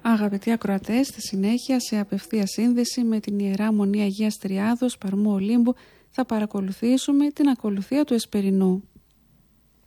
Αγαπητοί ακροατές, στη συνέχεια σε απευθεία σύνδεση με την Ιερά Μονή Αγίας Τριάδος Παρμού Ολύμπου θα παρακολουθήσουμε την ακολουθία του Εσπερινού.